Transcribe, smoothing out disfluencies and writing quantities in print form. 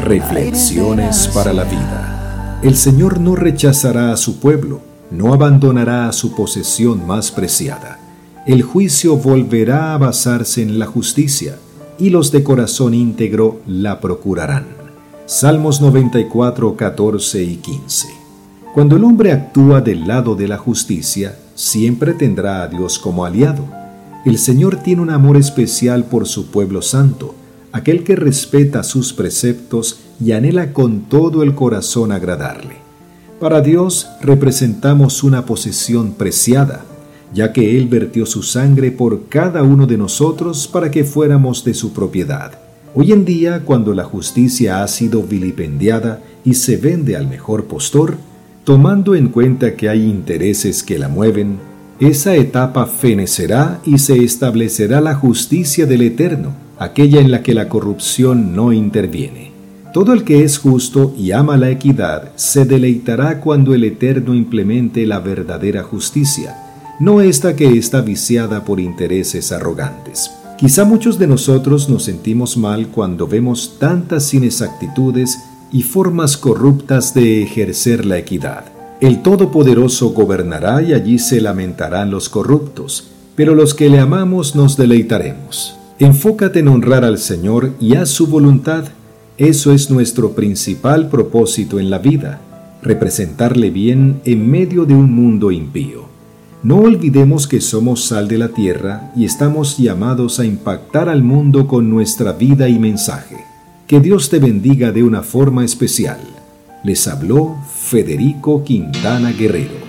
Reflexiones para la vida. El Señor no rechazará a su pueblo, no abandonará a su posesión más preciada. El juicio volverá a basarse en la justicia, y los de corazón íntegro la procurarán. Salmos 94, 14 y 15. Cuando el hombre actúa del lado de la justicia, siempre tendrá a Dios como aliado. El Señor tiene un amor especial por su pueblo santo, aquel que respeta sus preceptos y anhela con todo el corazón agradarle. Para Dios representamos una posesión preciada, ya que Él vertió su sangre por cada uno de nosotros para que fuéramos de su propiedad. Hoy en día, cuando la justicia ha sido vilipendiada y se vende al mejor postor, tomando en cuenta que hay intereses que la mueven, esa etapa fenecerá y se establecerá la justicia del Eterno, aquella en la que la corrupción no interviene. Todo el que es justo y ama la equidad se deleitará cuando el Eterno implemente la verdadera justicia, no esta que está viciada por intereses arrogantes. Quizá muchos de nosotros nos sentimos mal cuando vemos tantas inexactitudes y formas corruptas de ejercer la equidad. El Todopoderoso gobernará y allí se lamentarán los corruptos, pero los que le amamos nos deleitaremos. Enfócate en honrar al Señor y haz su voluntad. Eso es nuestro principal propósito en la vida, representarle bien en medio de un mundo impío. No olvidemos que somos sal de la tierra y estamos llamados a impactar al mundo con nuestra vida y mensaje. Que Dios te bendiga de una forma especial. Les habló Federico Quintana Guerrero.